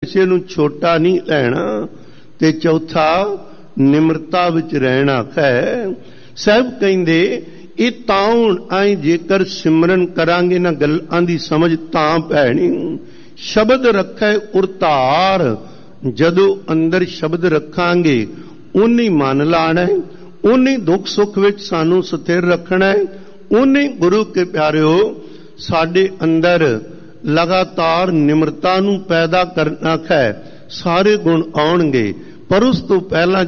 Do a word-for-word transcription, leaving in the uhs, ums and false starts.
ਕਿਸੇ ਨੂੰ ਛੋਟਾ ਨਹੀਂ ਲੈਣਾ, ਤੇ ਚੌਥਾ ਨਿਮਰਤਾ ਵਿੱਚ ਰਹਿਣਾ ਹੈ। ਸਾਹਿਬ ਕਹਿੰਦੇ ਇਹ ਤਾਂ ਹੁਣ ਆਏ ਜੇਕਰ ਸਿਮਰਨ ਕਰਾਂਗੇ ਨਾ ਗੱਲਾਂ ਦੀ ਸਮਝ ਤਾਂ ਪੈਣੀ। ਸ਼ਬਦ ਰੱਖੇ ਉਰਤਾਰ, ਜਦੋਂ ਅੰਦਰ ਸ਼ਬਦ ਰੱਖਾਂਗੇ ਉਹਨੇ ਮਨ ਲਾਣਾ, ਉਹਨੇ ਦੁੱਖ ਸੁੱਖ ਵਿੱਚ ਸਾਨੂੰ ਸਥਿਰ ਰੱਖਣਾ, ਉਹਨੇ ਗੁਰੂ ਕੇ ਪਿਆਰਿਓ ਸਾਡੇ ਅੰਦਰ ਲਗਾਤਾਰ ਨਿਮਰਤਾ ਨੂੰ ਪੈਦਾ ਕਰਨਾ ਹੈ। ਸਾਰੇ ਗੁਣ ਆਉਣਗੇ, ਪਰ ਉਸ ਤੋਂ ਪਹਿਲਾਂ